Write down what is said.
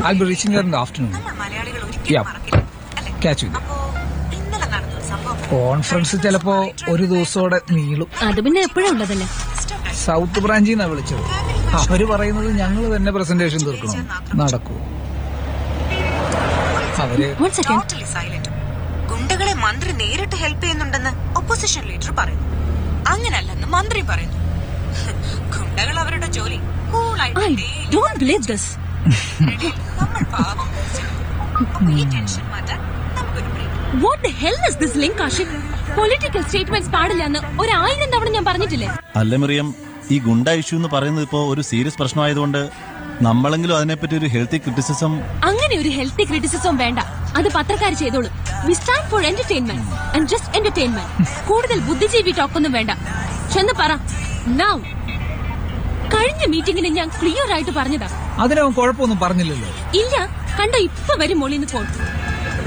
I'll be reaching here in the afternoon. Yeah. Catch you there. Conference ചിലപ്പോ ഒരു ദിവസത്തോടെ നീളും. അത് പിന്നെ എപ്പോഴും ഉള്ളതല്ലേ. സൗത്ത് ബ്രാഞ്ചിൽ നിന്നാ വിളിച്ചത്. അവര് പറയുന്നത് ഞങ്ങൾ തന്നെ പ്രസന്റേഷൻ തീർക്കണം. നടക്കൂ. അവര് ഗുണ്ടകളെ മന്ത്രി നേരിട്ട് ഹെൽപ്പ് ചെയ്യുന്നുണ്ടെന്ന് ഒപ്പോസിഷൻ ലീഡർ പറയുന്നു. അങ്ങനല്ലെന്ന് മന്ത്രി പറയുന്നു. ഗുണ്ടകൾ അവരുടെ ജോലി What the hell is this link, Ashik? Political statements പാടില്ലെന്ന് 1000 തവണ ഞാൻ പറഞ്ഞിട്ടില്ലേ? അല്ല മറിയം, ഈ ഗുണ്ട ഇഷ്യൂ എന്ന് പറയുന്നത് ഇപ്പോ ഒരു സീരിയസ് പ്രശ്നമായതുകൊണ്ട് നമ്മളെങ്കിലും അതിനെപ്പറ്റി ഒരു ഹെൽത്തി ക്രിറ്റിസിസം. അങ്ങനെ ഒരു ഹെൽത്തി ക്രിറ്റിസിസം വേണ്ട. അത് പത്രക്കാർ ചെയ്തോളൂ. We stand for entertainment and just entertainment. കൂടുതൽ ബുദ്ധിജീവി ടോക്കൊന്നും വേണ്ട. ചെന്ന് പറ. Now. കഴിഞ്ഞ മീറ്റിംഗിന് ഞാൻ ക്ലിയർ ആയിട്ട് പറഞ്ഞതാ. അതിനവൻ കുഴപ്പമൊന്നും പറഞ്ഞില്ലല്ലോ. ഇല്ല, കണ്ടോ ഇപ്പൊ വരും മോളിന്ന് ഫോൺ.